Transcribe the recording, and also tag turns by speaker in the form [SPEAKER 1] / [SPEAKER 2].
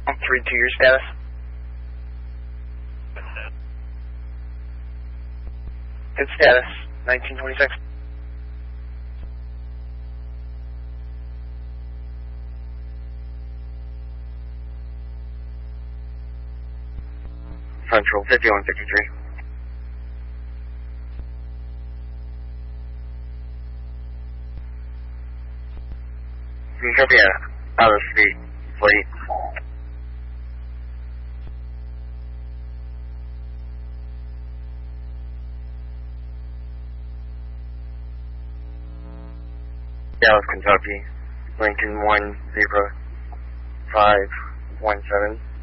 [SPEAKER 1] 3-2, your status? Good status, 1926. Central 5153. You can copy out of speed, fleet. Dallas, Kentucky, Lincoln 10517.